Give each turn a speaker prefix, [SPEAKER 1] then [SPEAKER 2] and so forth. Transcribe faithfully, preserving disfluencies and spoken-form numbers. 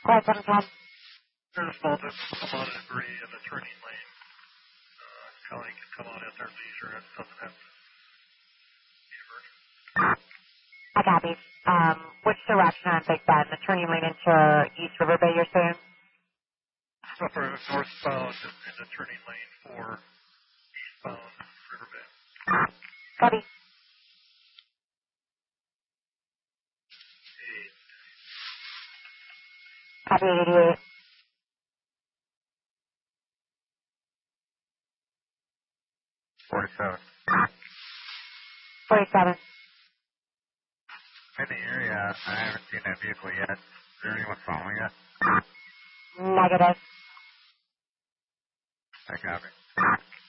[SPEAKER 1] Quiet seven ten.
[SPEAKER 2] There's a small distance come on and agree in the turning lane. Uh, Kelly can come on at their leisure. It doesn't have to be emergent.
[SPEAKER 1] I copy. Um, which direction on Big Bend? The turning lane into East River Bay, you're saying?
[SPEAKER 2] So for northbound in the turning lane for eastbound River Bay.
[SPEAKER 1] Copy.
[SPEAKER 2] Eight.
[SPEAKER 1] Copy eighty-eight.
[SPEAKER 3] forty-seven.
[SPEAKER 1] forty-seven.
[SPEAKER 3] In the area, I haven't seen that vehicle yet. Is there anyone following it?
[SPEAKER 1] Negative.
[SPEAKER 3] I copy.